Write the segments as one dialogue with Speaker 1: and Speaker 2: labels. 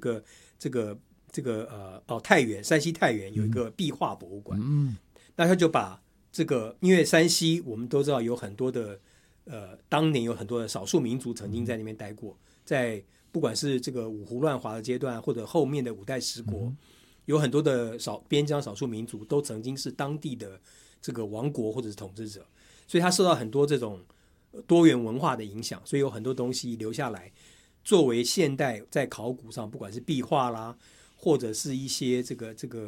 Speaker 1: 个太原，山西太原有一个壁画博物馆。那他就把这个，因为山西我们都知道有很多的当年有很多的少数民族曾经在那边待过，在不管是这个五胡乱华的阶段，或者后面的五代十国，有很多的边疆少数民族都曾经是当地的这个王国或者是统治者，所以他受到很多这种多元文化的影响，所以有很多东西留下来，作为现代在考古上，不管是壁画啦，或者是一些这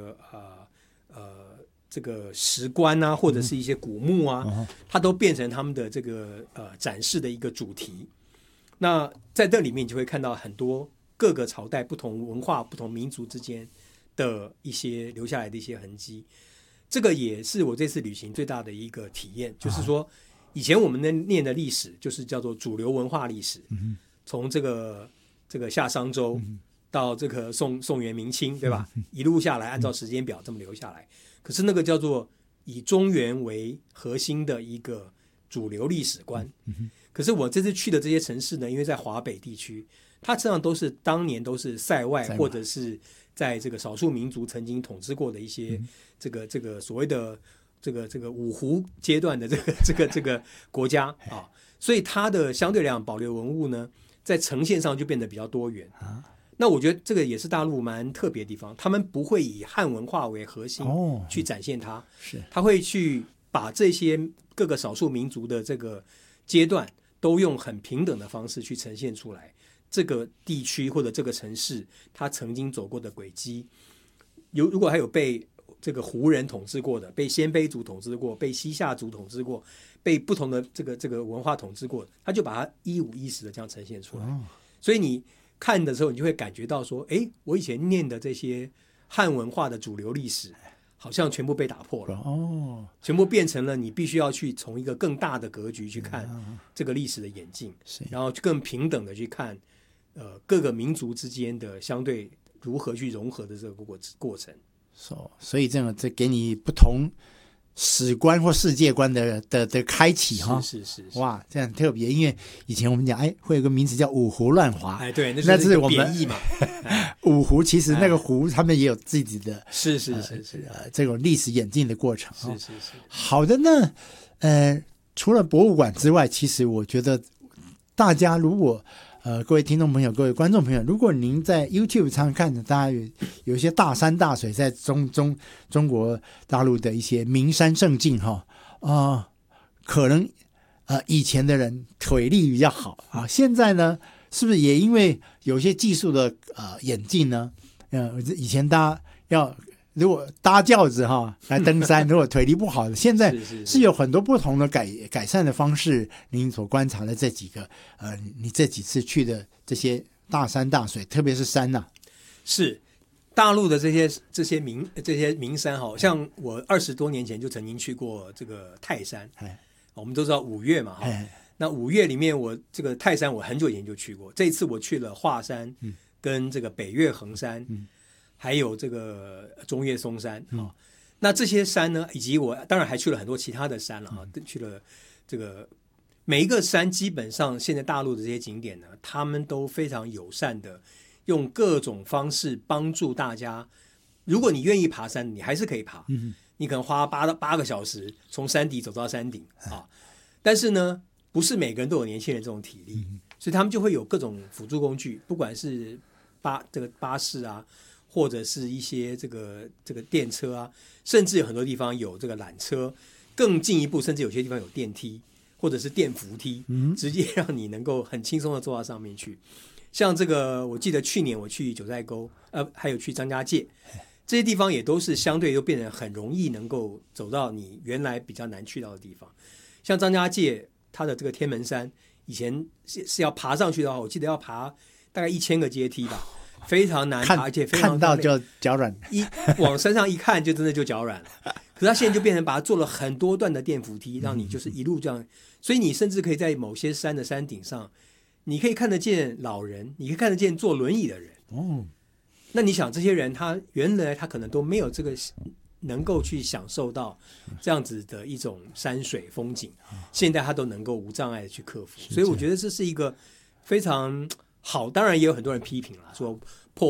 Speaker 1: 个石棺啊，或者是一些古墓啊，它都变成他们的这个展示的一个主题。那在这里面，你就会看到很多各个朝代、不同文化、不同民族之间的一些留下来的一些痕迹。这个也是我这次旅行最大的一个体验，就是说，以前我们念的历史就是叫做主流文化历史，从这个夏商周到这个宋元明清，对吧？一路下来，按照时间表这么留下来。可是那个叫做以中原为核心的一个主流历史观。可是我这次去的这些城市呢，因为在华北地区，它实际上当年都是塞外，或者是在这个少数民族曾经统治过的一些这个所谓的这个五胡阶段的这个国家啊，所以它的相对来讲保留文物呢，在呈现上就变得比较多元。那我觉得这个也是大陆蛮特别的地方，他们不会以汉文化为核心去展现它，他会去把这些各个少数民族的这个阶段都用很平等的方式去呈现出来，这个地区或者这个城市它曾经走过的轨迹，如果还有被这个胡人统治过的，被鲜卑族统治过，被西夏族统治过，被不同的这个文化统治过，他就把它一五一十的这样呈现出来。所以你看的时候，你就会感觉到说，我以前念的这些汉文化的主流历史，好像全部被打破了，全部变成了你必须要去从一个更大的格局去看这个历史的演进，然后更平等的去看各个民族之间的相对如何去融合的这个过程。
Speaker 2: 所以这给你不同史观或世界观的开启哈，
Speaker 1: 是
Speaker 2: 哇，这样很特别。因为以前我们讲，会有个名词叫五胡乱华，
Speaker 1: 对，那是我们贬义嘛。
Speaker 2: 五胡其实那个胡，他们也有自己的
Speaker 1: 是
Speaker 2: 这种历史演进的过程。
Speaker 1: 是。
Speaker 2: 好的呢，除了博物馆之外，其实我觉得大家如果各位听众朋友、各位观众朋友，如果您在 YouTube 上看着，大家有一些大山大水，在中国大陆的一些名山胜境可能以前的人腿力比较好啊，现在呢，是不是也因为有些技术的演进呢？以前大家如果搭轿子来登山，如果腿力不好的，现在是有很多不同的改善的方式。您所观察的这几个你这几次去的这些大山大水，特别是山
Speaker 1: 是大陆的这些名山像我20多年前就曾经去过这个泰山，我们都知道5岳嘛那5岳里面我这个泰山我很久以前就去过，这一次我去了华山跟这个北岳衡山还有这个中岳嵩山那这些山呢，以及我当然还去了很多其他的山了去了这个每一个山，基本上现在大陆的这些景点呢，他们都非常友善的用各种方式帮助大家。如果你愿意爬山，你还是可以爬，你可能花8个小时从山底走到山顶但是呢，不是每个人都有年轻人这种体力，所以他们就会有各种辅助工具，不管是这个巴士啊，或者是一些这个电车啊，甚至有很多地方有这个缆车，更进一步，甚至有些地方有电梯或者是电扶梯，直接让你能够很轻松的坐到上面去。像这个，我记得去年我去九寨沟，还有去张家界，这些地方也都是相对又变成很容易能够走到你原来比较难去到的地方。像张家界，它的这个天门山，以前是要爬上去的话，我记得要爬大概1000个阶梯吧。非常难爬，而且非常
Speaker 2: 看到就脚软，
Speaker 1: 往山上一看就真的就脚软了。可是他现在就变成把它做了很多段的电扶梯，让你就是一路这样，所以你甚至可以在某些山的山顶上，你可以看得见老人，你可以看得见坐轮椅的人。那你想这些人他原来他可能都没有这个能够去享受到这样子的一种山水风景，现在他都能够无障碍的去克服。所以我觉得这是一个非常好，当然也有很多人批评了，说破